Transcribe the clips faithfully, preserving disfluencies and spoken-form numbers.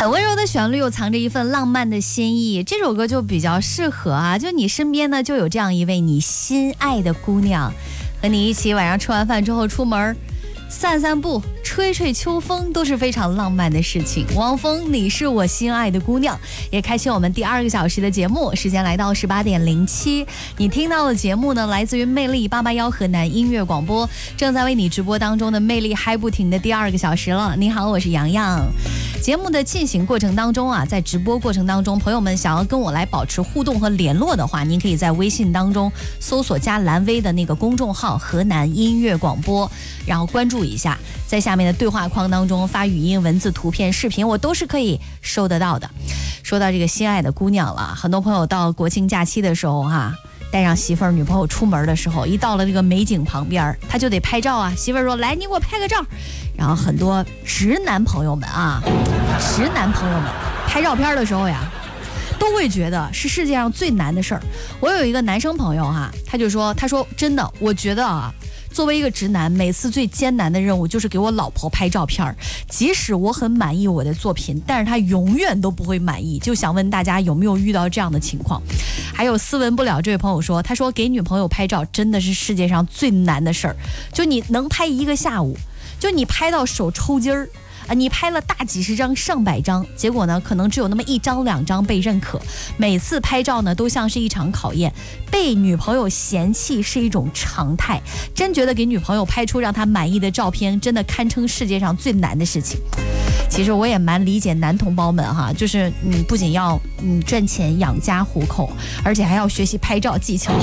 很温柔的旋律又藏着一份浪漫的心意，这首歌就比较适合啊，就你身边呢就有这样一位你心爱的姑娘，和你一起晚上吃完饭之后出门散散步吹吹秋风都是非常浪漫的事情。汪峰，你是我心爱的姑娘，也开启我们第二个小时的节目，时间来到十八点零七。你听到的节目呢，来自于魅力八八一河南音乐广播，正在为你直播当中的魅力嗨不停的第二个小时了。你好，我是洋洋。节目的进行过程当中啊，在直播过程当中，朋友们想要跟我来保持互动和联络的话，您可以在微信当中搜索加蓝微的那个公众号河南音乐广播，然后关注一下，在下面的对话框当中发语音、文字、图片、视频，我都是可以收得到的。说到这个心爱的姑娘了，很多朋友到国庆假期的时候哈、啊，带上媳妇儿、女朋友出门的时候，一到了这个美景旁边，他就得拍照啊。媳妇儿说：“来，你给我拍个照。”然后很多直男朋友们啊，直男朋友们拍照片的时候呀，都会觉得是世界上最难的事儿。我有一个男生朋友哈、啊，他就说：“他说真的，我觉得啊。”作为一个直男，每次最艰难的任务就是给我老婆拍照片，即使我很满意我的作品，但是他永远都不会满意。就想问大家有没有遇到这样的情况？还有斯文不了这位朋友说，他说给女朋友拍照真的是世界上最难的事儿，就你能拍一个下午，就你拍到手抽筋儿。啊，你拍了大几十张、上百张，结果呢，可能只有那么一张、两张被认可。每次拍照呢，都像是一场考验，被女朋友嫌弃是一种常态。真觉得给女朋友拍出让她满意的照片，真的堪称世界上最难的事情。其实我也蛮理解男同胞们哈，就是你不仅要嗯赚钱养家糊口，而且还要学习拍照技巧。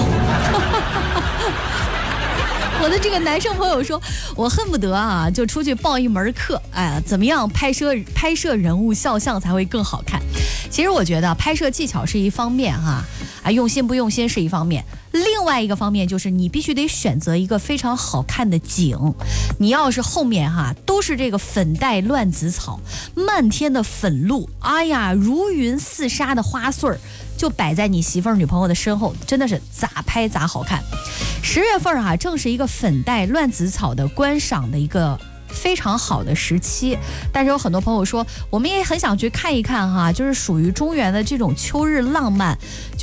我的这个男生朋友说，我恨不得啊就出去报一门课，哎，怎么样拍摄拍摄人物肖像才会更好看。其实我觉得拍摄技巧是一方面哈、啊，啊用心不用心是一方面，另外一个方面就是你必须得选择一个非常好看的景。你要是后面哈、啊、都是这个粉黛乱子草，漫天的粉露，哎呀如云似纱的花穗儿，就摆在你媳妇儿女朋友的身后，真的是咋拍咋好看。十月份哈、啊，正是一个粉黛乱子草的观赏的一个非常好的时期，但是有很多朋友说，我们也很想去看一看哈，就是属于中原的这种秋日浪漫。